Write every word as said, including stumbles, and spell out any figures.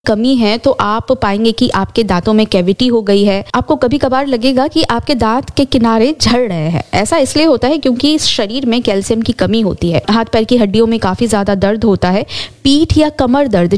कमी है तो आप पाएंगे कि आपके दांतों में कैविटी हो गई है। आपको कभी कभार लगेगा कि आपके दांत के किनारे झड़ रहे हैं। ऐसा इसलिए होता है क्योंकि शरीर में कैल्शियम की कमी होती है। हाथ पैर की हड्डियों में काफी ज्यादा दर्द होता है। पीठ या कमर दर्द